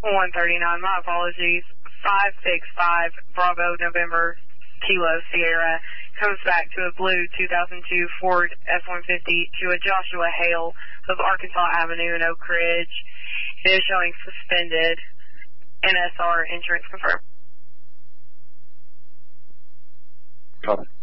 139, my apologies. 565 Bravo November Kilo Sierra comes back to a blue 2002 Ford F-150 to a Joshua Hale of Arkansas Avenue in Oak Ridge. It is showing suspended. NSR insurance confirmed. Copy.